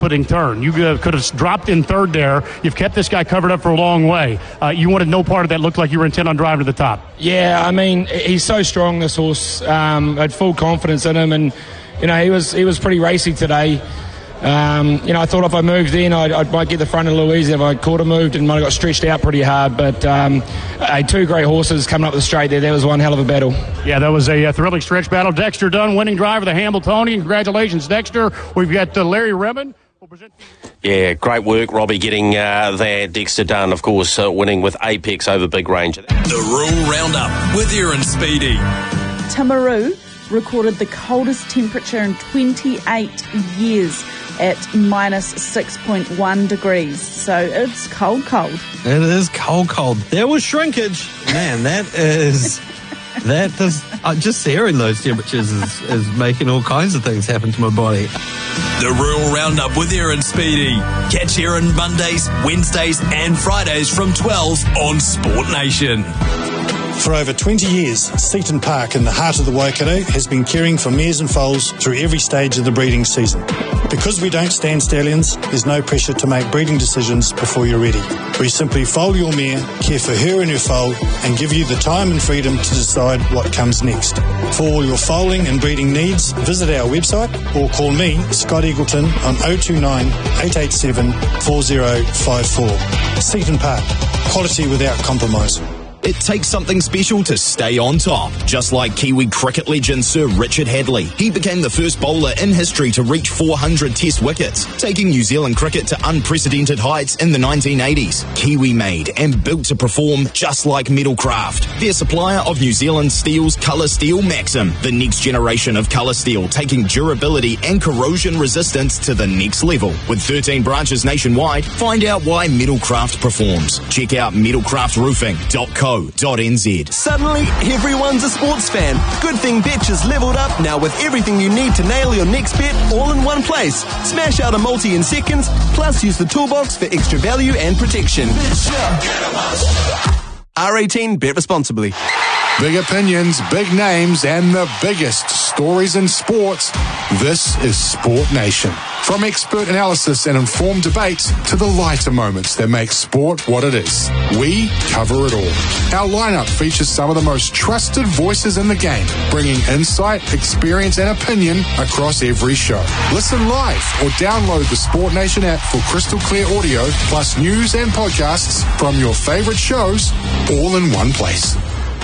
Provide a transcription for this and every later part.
putting turn. You could have dropped in third there. You've kept this guy covered up for a long way. You wanted no part of that. Looked like you were intent on driving to the top. Yeah, I mean, he's so strong, this horse. I had full confidence in him, and he was pretty racy today. I thought if I moved in, I might get the front a little easier. If I could have moved and might have got stretched out pretty hard. But two great horses coming up the straight there. That was one hell of a battle. Yeah, that was a thrilling stretch battle. Dexter Dunn, winning driver, the Hamiltonian. Congratulations, Dexter. We've got Larry Redmond. Yeah, great work, Robbie, getting there. Dexter Dunn, of course, winning with Apex over Big Range. The Rural Roundup with Aaron Speedy. Timaru recorded the coldest temperature in 28 years at minus 6.1 degrees. So it's cold. It is cold. There was shrinkage. Man, that does just hearing those temperatures is making all kinds of things happen to my body. The Rural Roundup with Aaron Speedy. Catch Aaron Mondays, Wednesdays and Fridays from 12 on Sport Nation. For over 20 years, Seaton Park in the heart of the Waikato has been caring for mares and foals through every stage of the breeding season. Because we don't stand stallions, there's no pressure to make breeding decisions before you're ready. We simply foal your mare, care for her and her foal, and give you the time and freedom to decide what comes next. For all your foaling and breeding needs, visit our website or call me, Scott Eagleton, on 029 887 4054. Seaton Park, quality without compromise. It takes something special to stay on top. Just like Kiwi cricket legend Sir Richard Hadley. He became the first bowler in history to reach 400 test wickets, taking New Zealand cricket to unprecedented heights in the 1980s. Kiwi made and built to perform just like Metalcraft. Their supplier of New Zealand Steel's Colour Steel Maxim, the next generation of colour steel, taking durability and corrosion resistance to the next level. With 13 branches nationwide, find out why Metalcraft performs. Check out metalcraftroofing.co.nz. Suddenly, everyone's a sports fan. Good thing Betch has leveled up now with everything you need to nail your next bet all in one place. Smash out a multi in seconds, plus use the toolbox for extra value and protection. R18, bet responsibly. Big opinions, big names, and the biggest stories in sports. This is Sport Nation. From expert analysis and informed debates to the lighter moments that make sport what it is, we cover it all. Our lineup features some of the most trusted voices in the game, bringing insight, experience, and opinion across every show. Listen live or download the Sport Nation app for crystal clear audio, plus news and podcasts from your favorite shows, all in one place.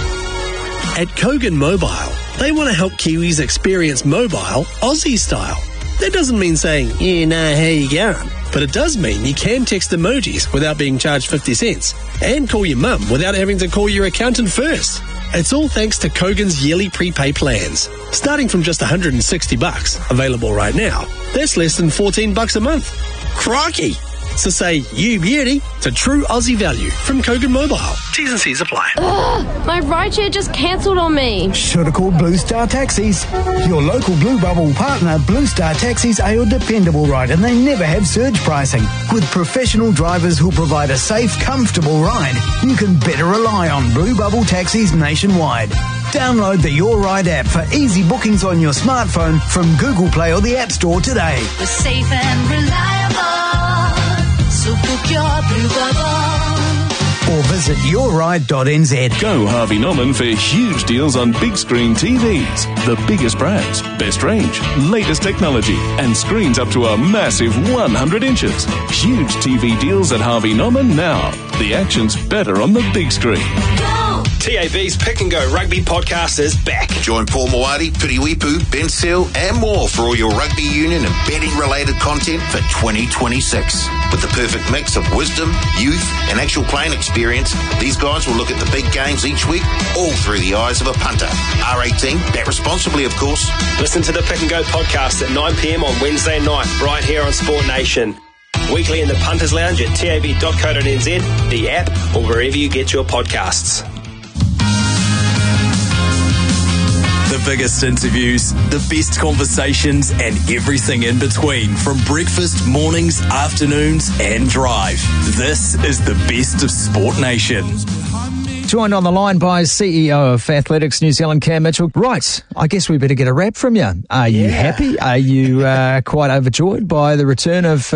At Kogan Mobile, they want to help Kiwis experience mobile Aussie style. That doesn't mean saying, yeah, nah, how you going? But it does mean you can text emojis without being charged 50 cents and call your mum without having to call your accountant first. It's all thanks to Kogan's yearly prepay plans. Starting from just $160, available right now, that's less than $14 a month. Crikey! So say you beauty to true Aussie value from Kogan Mobile. T's and C's apply. Ugh, my rideshare just cancelled on me. Should have called Blue Star Taxis. Your local Blue Bubble partner, Blue Star Taxis, are your dependable ride, and they never have surge pricing. With professional drivers who provide a safe, comfortable ride, you can better rely on Blue Bubble Taxis nationwide. Download the Your Ride app for easy bookings on your smartphone from Google Play or the App Store today. We're safe and reliable. So book your Blue Bubble. Or visit yourride.nz. Go Harvey Norman for huge deals on big screen TVs. The biggest brands, best range, latest technology, and screens up to a massive 100 inches. Huge TV deals at Harvey Norman now. The action's better on the big screen. TAB's Pick and Go Rugby podcast is back. Join Paul Moati, Piriwipu, Ben Seal, and more for all your rugby union and betting-related content for 2026. With the perfect mix of wisdom, youth, and actual playing experience, these guys will look at the big games each week, all through the eyes of a punter. R18, bet responsibly, of course. Listen to the Pick and Go podcast at 9 p.m. on Wednesday night, right here on Sport Nation. Weekly in the Punters Lounge at tab.co.nz, the app, or wherever you get your podcasts. The biggest interviews, the best conversations, and everything in between from breakfast, mornings, afternoons, and drive. This is the best of Sport Nation. Joined on the line by CEO of Athletics New Zealand, Cam Mitchell. Right, I guess we better get a wrap from you. Are you happy? Are you quite overjoyed by the return of